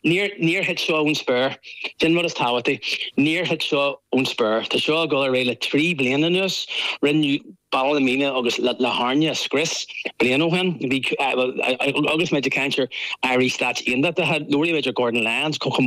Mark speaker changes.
Speaker 1: near hit show on spur. Then what is tawati? Near hit show on spur. The show go really 3 billion in us. Renew Ballymena August La Harnia Chris Briano when August Major Cancer Irish stats in that they had Lori Major Gordon Lands come